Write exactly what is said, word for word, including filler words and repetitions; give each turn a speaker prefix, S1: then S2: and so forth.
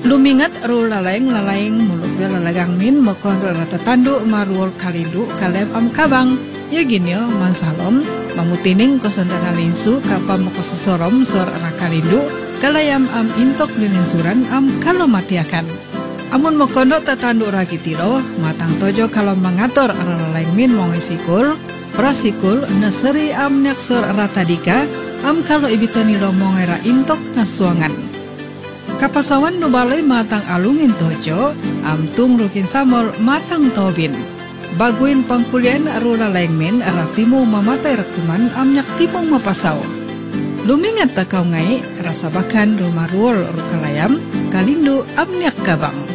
S1: Lumingat ru lalaeng lalaeng muluk ya lalagang min mokon rata tandu maruol kalindu kalem am kabang ya gini yo mansalom mamutining kosondana linsu kapa mokososorom sor rakalindu kalayam am intok dininsuran am kalau matiakan amun mokondo tatandu ragitilo matang tojo kalau mengator lalaeng min mongesikur prasikul naseri am nyaksor ratadika am kalau ibitanilo mongera intok nasuangan kapasawan nubalay matang alungin tojo amtung rukin samol matang tobin baguin pangkulian arula lengmin aratimu mamatay rekuman amnyak timong mapasaw lumingat takaw ngay rasabakan rumarul rukalayam kalindu amnyak kabang.